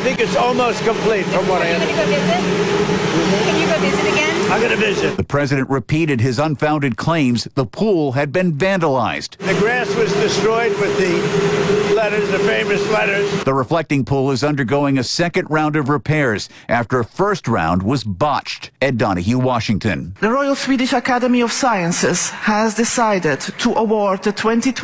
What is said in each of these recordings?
think it's almost complete from what I understand. Can you go visit again? I'm going to visit. The president repeated his unfounded claims the pool had been vandalized. The grass was destroyed with the letters, the famous letters. The reflecting pool is undergoing a second round of repairs after a first round was botched. Ed Donahue, Washington. The Royal Swedish Academy of Sciences has decided to award the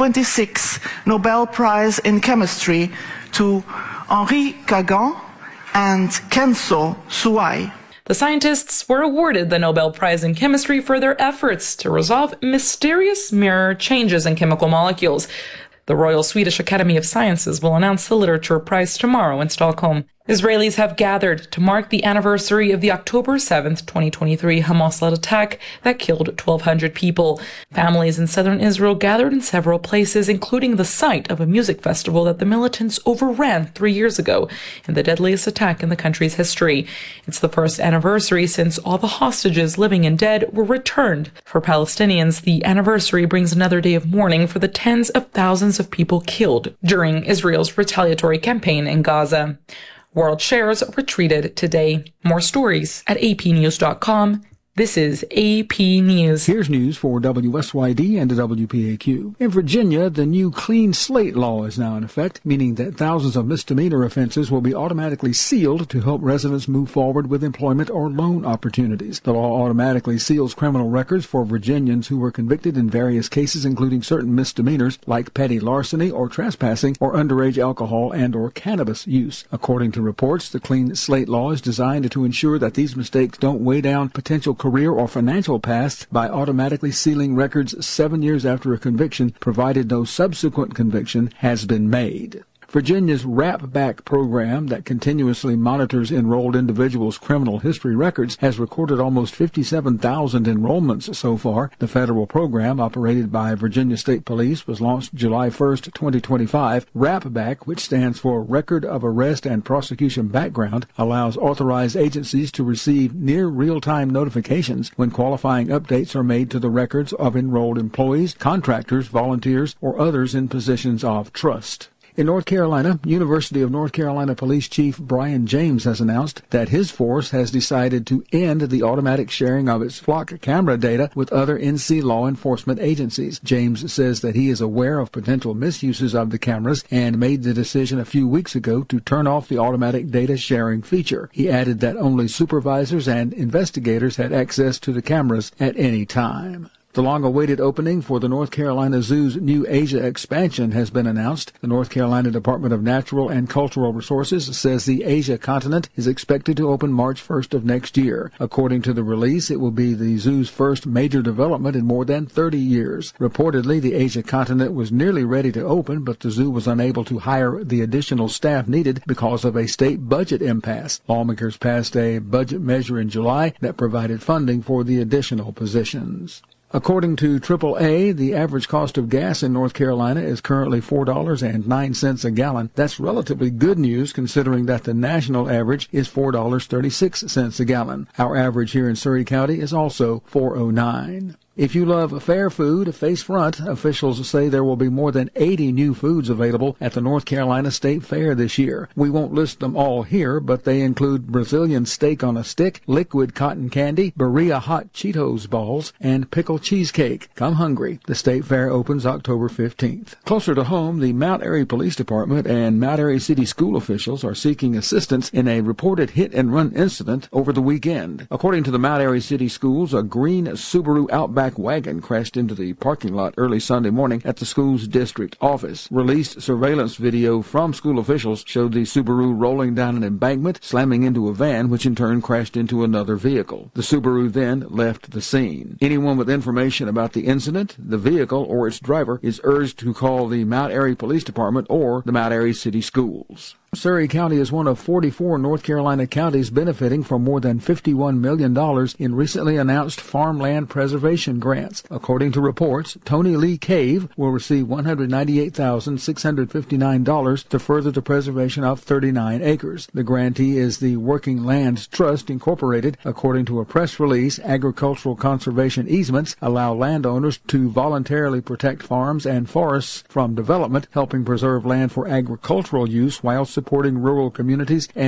2026 Nobel Prize in Chemistry to Henri Kagan and Kenzo Suai. The scientists were awarded the Nobel Prize in Chemistry for their efforts to resolve mysterious mirror changes in chemical molecules. The Royal Swedish Academy of Sciences will announce the Literature Prize tomorrow in Stockholm. Israelis have gathered to mark the anniversary of the October 7th, 2023 Hamas-led attack that killed 1,200 people. Families in southern Israel gathered in several places, including the site of a music festival that the militants overran 3 years ago in the deadliest attack in the country's history. It's the first anniversary since all the hostages, living and dead, were returned. For Palestinians, the anniversary brings another day of mourning for the tens of thousands of people killed during Israel's retaliatory campaign in Gaza. World shares retreated today. More stories at apnews.com. This is AP News. Here's news for WSYD and the WPAQ. In Virginia, the new clean slate law is now in effect, meaning that thousands of misdemeanor offenses will be automatically sealed to help residents move forward with employment or loan opportunities. The law automatically seals criminal records for Virginians who were convicted in various cases, including certain misdemeanors like petty larceny or trespassing or underage alcohol and or cannabis use. According to reports, the clean slate law is designed to ensure that these mistakes don't weigh down potential career or financial pasts by automatically sealing records 7 years after a conviction, provided no subsequent conviction has been made. Virginia's RAP Back program that continuously monitors enrolled individuals' criminal history records has recorded almost 57,000 enrollments so far. The federal program, operated by Virginia State Police, was launched July 1st, 2025. RAP Back, which stands for Record of Arrest and Prosecution Background, allows authorized agencies to receive near real-time notifications when qualifying updates are made to the records of enrolled employees, contractors, volunteers, or others in positions of trust. In North Carolina, University of North Carolina Police Chief Brian James has announced that his force has decided to end the automatic sharing of its flock camera data with other NC law enforcement agencies. James says that he is aware of potential misuses of the cameras and made the decision a few weeks ago to turn off the automatic data sharing feature. He added that only supervisors and investigators had access to the cameras at any time. The long-awaited opening for the North Carolina Zoo's new Asia expansion has been announced. The North Carolina Department of Natural and Cultural Resources says the Asia continent is expected to open March 1st of next year. According to the release, it will be the zoo's first major development in more than 30 years. Reportedly, the Asia continent was nearly ready to open, but the zoo was unable to hire the additional staff needed because of a state budget impasse. Lawmakers passed a budget measure in July that provided funding for the additional positions. According to AAA, the average cost of gas in North Carolina is currently $4.09 a gallon. That's relatively good news considering that the national average is $4.36 a gallon. Our average here in Surry County is also $4.09. If you love fair food, face front, officials say there will be more than 80 new foods available at the North Carolina State Fair this year. We won't list them all here, but they include Brazilian steak on a stick, liquid cotton candy, Berea hot Cheetos balls, and pickle cheesecake. Come hungry. The State Fair opens October 15th. Closer to home, the Mount Airy Police Department and Mount Airy City School officials are seeking assistance in a reported hit-and-run incident over the weekend. According to the Mount Airy City Schools, a green Subaru Outback wagon crashed into the parking lot early Sunday morning at the school's district office. Released surveillance video from school officials showed the Subaru rolling down an embankment, slamming into a van, which in turn crashed into another vehicle. The Subaru then left the scene. Anyone with information about the incident, the vehicle, or its driver is urged to call the Mount Airy Police Department or the Mount Airy City Schools. Surry County is one of 44 North Carolina counties benefiting from more than $51 million in recently announced farmland preservation grants. According to reports, Tony Lee Cave will receive $198,659 to further the preservation of 39 acres. The grantee is the Working Lands Trust, Incorporated. According to a press release, agricultural conservation easements allow landowners to voluntarily protect farms and forests from development, helping preserve land for agricultural use while supporting rural communities and